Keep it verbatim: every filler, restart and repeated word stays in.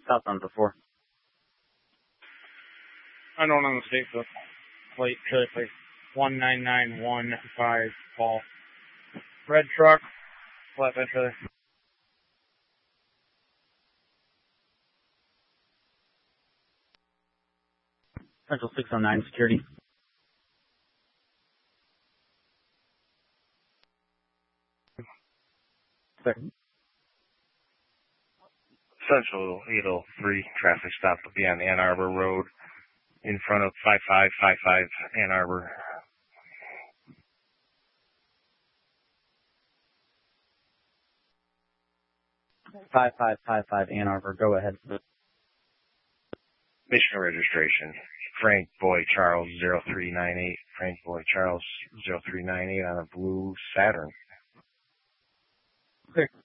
Southbound before. Unknown on the state book. Plate, trailer plate, one nine nine one five, Paul. Red truck, flatbed trailer. Central six oh nine, security. Second. Central eight oh three, traffic stop will be on Ann Arbor Road in front of five five five five Ann Arbor. five five five five Ann Arbor, go ahead. Mission registration, Frank Boy Charles zero three nine eight, Frank Boy Charles zero three nine eight on a blue Saturn. Clear.